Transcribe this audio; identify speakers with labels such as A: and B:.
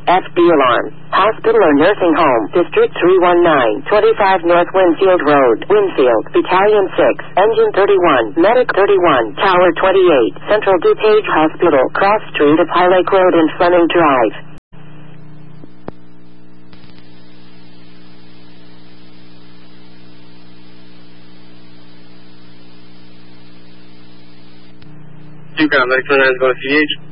A: FB alarm. Hospital or nursing home. District 319, 25 North Winfield Road, Winfield, Battalion 6, Engine 31, Medic 31, Tower 28, Central DuPage Hospital, Cross Street of High Lake Road and Fleming Drive.
B: Medical 9 go to CH.